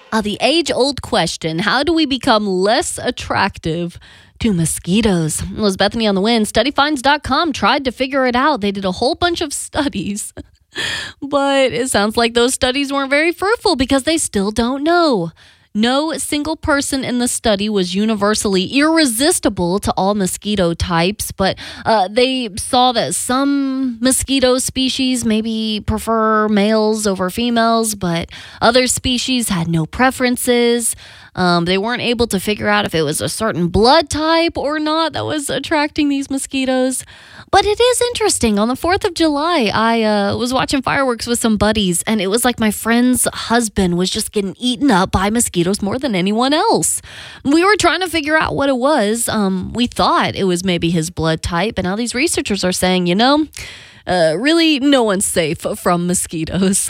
The age-old question, how do we become less attractive to mosquitoes? It was Bethany on the Wind. Studyfinds.com tried to figure it out. They did a whole bunch of studies, but it sounds like those studies weren't very fruitful because they still don't know. No single person in the study was universally irresistible to all mosquito types, but they saw that some mosquito species maybe prefer males over females, but other species had no preferences. They weren't able to figure out if it was a certain blood type or not that was attracting these mosquitoes. But it is interesting. On the 4th of July, I was watching fireworks with some buddies, and it was like my friend's husband was just getting eaten up by mosquitoes more than anyone else. We were trying to figure out what it was. We thought it was maybe his blood type, but now these researchers are saying, really no one's safe from mosquitoes.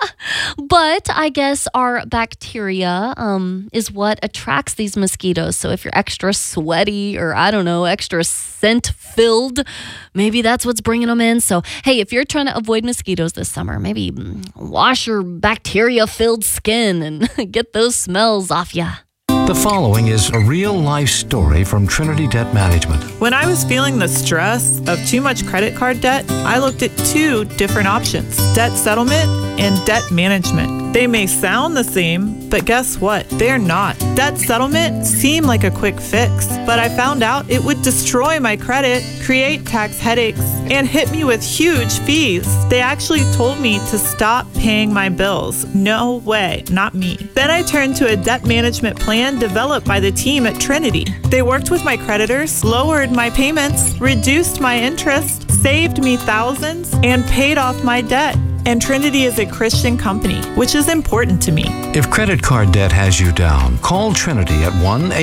But I guess our bacteria is what attracts these mosquitoes. So if you're extra sweaty or, extra scent-filled, maybe that's what's bringing them in. So, hey, if you're trying to avoid mosquitoes this summer, maybe wash your bacteria-filled skin and get those smells off ya. The following is a real-life story from Trinity Debt Management. When I was feeling the stress of too much credit card debt, I looked at two different options: debt settlement and debt management. They may sound the same, but guess what? They're not. Debt settlement seemed like a quick fix, but I found out it would destroy my credit, create tax headaches, and hit me with huge fees. They actually told me to stop paying my bills. No way, not me. Then I turned to a debt management plan developed by the team at Trinity. They worked with my creditors, lowered my payments, reduced my interest, saved me thousands, and paid off my debt. And Trinity is a Christian company, which is important to me. If credit card debt has you down, call Trinity at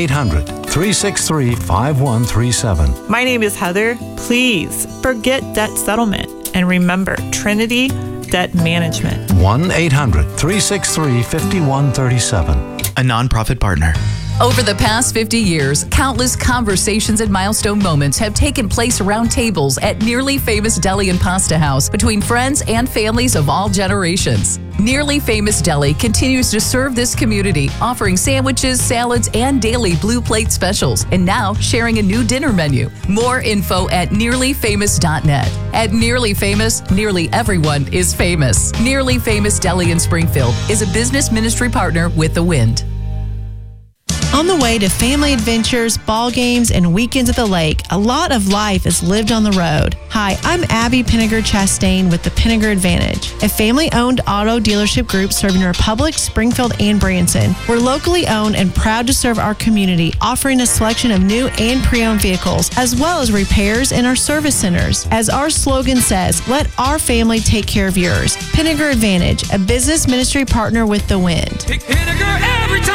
1-800-363-5137. My name is Heather. Please forget debt settlement and remember Trinity Debt Management. 1-800-363-5137. A nonprofit partner. Over the past 50 years, countless conversations and milestone moments have taken place around tables at Nearly Famous Deli and Pasta House between friends and families of all generations. Nearly Famous Deli continues to serve this community, offering sandwiches, salads, and daily blue plate specials, and now sharing a new dinner menu. More info at nearlyfamous.net. At Nearly Famous, nearly everyone is famous. Nearly Famous Deli in Springfield is a business ministry partner with The Wind. On the way to family adventures, ball games, and weekends at the lake, a lot of life is lived on the road. Hi, I'm Abby Pinniger Chastain with the Pinniger Advantage, a family-owned auto dealership group serving Republic, Springfield, and Branson. We're locally owned and proud to serve our community, offering a selection of new and pre-owned vehicles, as well as repairs in our service centers. As our slogan says, let our family take care of yours. Pinniger Advantage, a business ministry partner with The Wind. Pick Pinniger every time.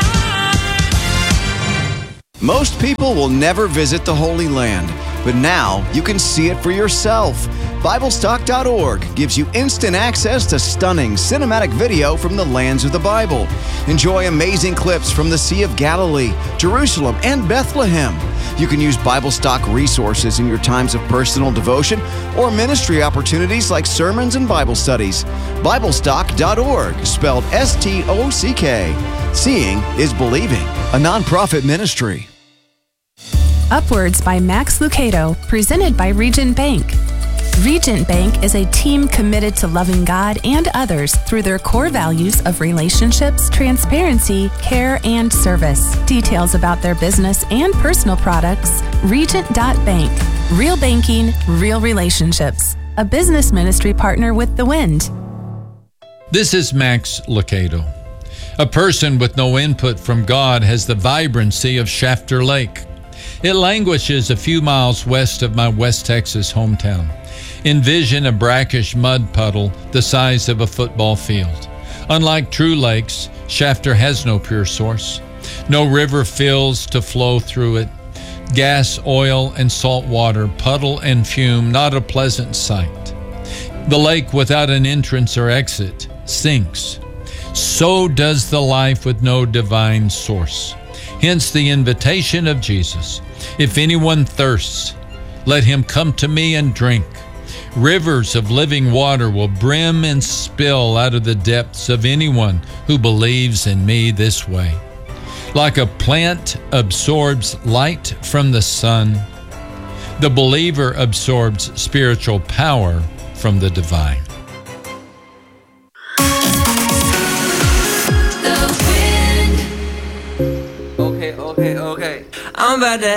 Most people will never visit the Holy Land, but now you can see it for yourself. BibleStock.org gives you instant access to stunning cinematic video from the lands of the Bible. Enjoy amazing clips from the Sea of Galilee, Jerusalem, and Bethlehem. You can use BibleStock resources in your times of personal devotion or ministry opportunities like sermons and Bible studies. BibleStock.org, spelled S-T-O-C-K. Seeing is believing. A nonprofit ministry. Upwards by Max Lucado, presented by Regent Bank. Regent Bank is a team committed to loving God and others through their core values of relationships, transparency, care, and service. Details about their business and personal products, regent.bank. Real banking, real relationships. A business ministry partner with The Wind. This is Max Lucado. A person with no input from God has the vibrancy of Shafter Lake. It languishes a few miles west of my West Texas hometown. Envision a brackish mud puddle the size of a football field. Unlike true lakes, Shafter has no pure source. No river fills to flow through it. Gas, oil, and salt water puddle and fume, not a pleasant sight. The lake without an entrance or exit sinks. So does the life with no divine source. Hence the invitation of Jesus. If anyone thirsts, let him come to me and drink. Rivers of living water will brim and spill out of the depths of anyone who believes in me this way. Like a plant absorbs light from the sun, the believer absorbs spiritual power from the divine. Okay. I'm about to